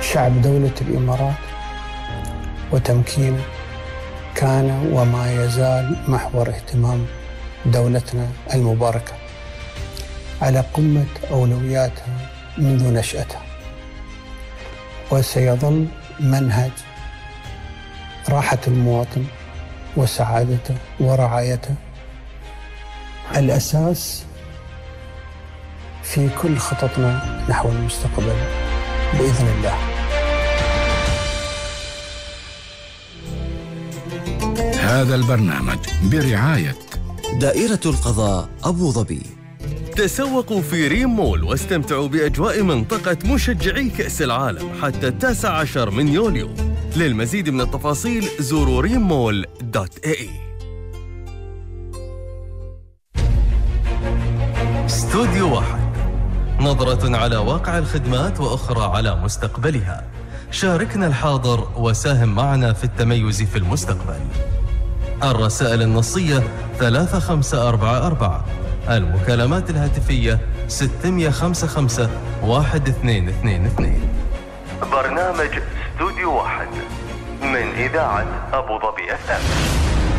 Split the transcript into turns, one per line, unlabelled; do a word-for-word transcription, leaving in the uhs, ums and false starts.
شعب دولة الإمارات وتمكينه كان وما يزال محور اهتمام دولتنا المباركة على قمة أولوياتها منذ نشأتها، وسيظل منهج راحة المواطن وسعادته ورعايته الأساس في كل خططنا نحو المستقبل بإذن الله.
هذا البرنامج برعاية
دائرة القضاء أبو ظبي.
تسوقوا في ريم مول واستمتعوا بأجواء منطقة مشجعي كأس العالم حتى التاسع عشر من يوليو. للمزيد من التفاصيل زوروا ريم مول دوت اي. استوديو واحد، نظرة على واقع الخدمات وأخرى على مستقبلها. شاركنا الحاضر وساهم معنا في التميز في المستقبل. الرسائل النصية ثلاثة خمسة أربعة أربعة، المكالمات الهاتفية ستة خمسة خمسة واحد اثنين اثنين اثنين. برنامج استوديو واحد من إذاعة أبو ظبي أف أم.